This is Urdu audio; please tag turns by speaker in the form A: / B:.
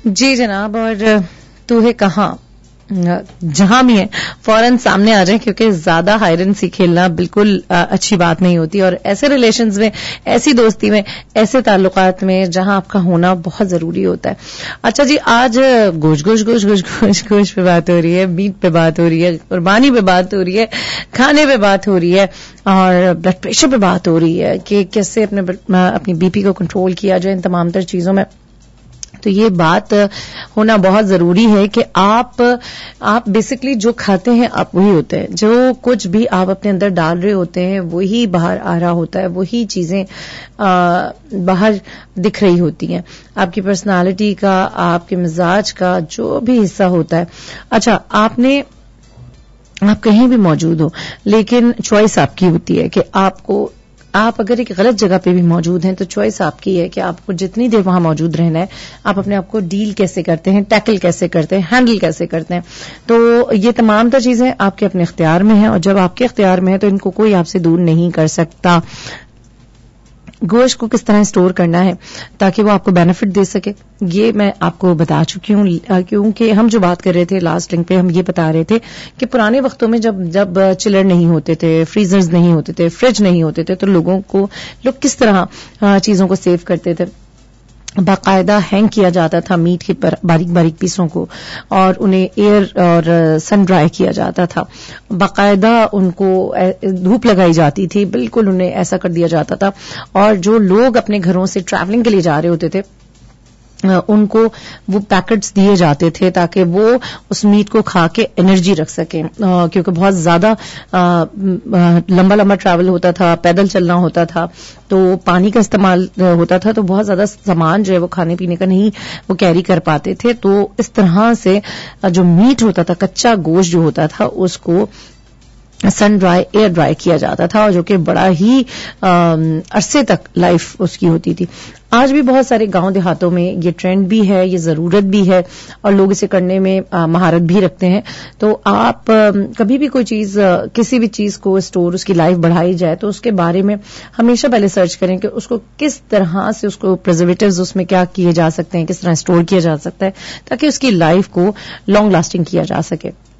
A: جی جناب. اور تو ہے کہاں جہاں بھی ہے فوراً سامنے آ جائیں, کیونکہ زیادہ ہائر اینڈ سی کھیلنا بالکل اچھی بات نہیں ہوتی, اور ایسے ریلیشنز میں, ایسی دوستی میں, ایسے تعلقات میں جہاں آپ کا ہونا بہت ضروری ہوتا ہے. اچھا جی, آج گوشت پہ بات ہو رہی ہے, میٹ پہ بات ہو رہی ہے, قربانی پہ بات ہو رہی ہے, کھانے پہ بات ہو رہی ہے, اور بلڈ پریشر پہ بات ہو رہی ہے کہ کیسے اپنی بی پی کو کنٹرول کیا جائے ان تمام تر چیزوں میں. تو یہ بات ہونا بہت ضروری ہے کہ آپ بیسکلی جو کھاتے ہیں آپ وہی ہوتے ہیں, جو کچھ بھی آپ اپنے اندر ڈال رہے ہوتے ہیں وہی باہر آ رہا ہوتا ہے, وہی چیزیں باہر دکھ رہی ہوتی ہیں. آپ کی پرسنالٹی کا, آپ کے مزاج کا جو بھی حصہ ہوتا ہے. اچھا, آپ کہیں بھی موجود ہو, لیکن چوائس آپ کی ہوتی ہے کہ آپ اگر ایک غلط جگہ پہ بھی موجود ہیں تو چوائس آپ کی ہے کہ آپ کو جتنی دیر وہاں موجود رہنا ہے, آپ اپنے آپ کو ڈیل کیسے کرتے ہیں, ٹیکل کیسے کرتے ہیں, ہینڈل کیسے کرتے ہیں. تو یہ تمام تر چیزیں آپ کے اپنے اختیار میں ہیں, اور جب آپ کے اختیار میں ہے تو ان کو کوئی آپ سے دور نہیں کر سکتا. گوشت کو کس طرح اسٹور کرنا ہے تاکہ وہ آپ کو بینیفٹ دے سکے, یہ میں آپ کو بتا چکی ہوں, کیونکہ ہم جو بات کر رہے تھے لاسٹ لنک پہ, ہم یہ بتا رہے تھے کہ پرانے وقتوں میں جب چلر نہیں ہوتے تھے, فریزرز نہیں ہوتے تھے, فریج نہیں ہوتے تھے, تو لوگ کس طرح چیزوں کو سیو کرتے تھے. باقاعدہ ہینگ کیا جاتا تھا میٹ کے باریک باریک پیسوں کو, اور انہیں ایئر اور سن ڈرائی کیا جاتا تھا. باقاعدہ ان کو دھوپ لگائی جاتی تھی, بالکل انہیں ایسا کر دیا جاتا تھا. اور جو لوگ اپنے گھروں سے ٹریولنگ کے لیے جا رہے ہوتے تھے ان کو وہ پیکٹس دیے جاتے تھے تاکہ وہ اس میٹ کو کھا کے انرجی رکھ سکیں, کیونکہ بہت زیادہ لمبا ٹریول ہوتا تھا, پیدل چلنا ہوتا تھا, تو پانی کا استعمال ہوتا تھا, تو بہت زیادہ سامان جو ہے وہ کھانے پینے کا نہیں وہ کیری کر پاتے تھے. تو اس طرح سے جو میٹ ہوتا تھا, کچا گوشت جو ہوتا تھا, اس کو سن ڈرائی, ایئر ڈرائی کیا جاتا تھا, جو کہ بڑا ہی عرصے تک لائف اس کی ہوتی تھی. آج بھی بہت سارے گاؤں دیہاتوں میں یہ ٹرینڈ بھی ہے, یہ ضرورت بھی ہے, اور لوگ اسے کرنے میں مہارت بھی رکھتے ہیں. تو آپ کبھی بھی کوئی چیز, کسی بھی چیز کو اسٹور, اس کی لائف بڑھائی جائے تو اس کے بارے میں ہمیشہ پہلے سرچ کریں کہ اس کو کس طرح سے, اس کو پرزرویٹوز اس میں کیا کیے جا سکتے ہیں, کس طرح اسٹور کیا جا سکتا ہے تاکہ اس کی لائف کو لانگ لاسٹنگ کیا جا سکے.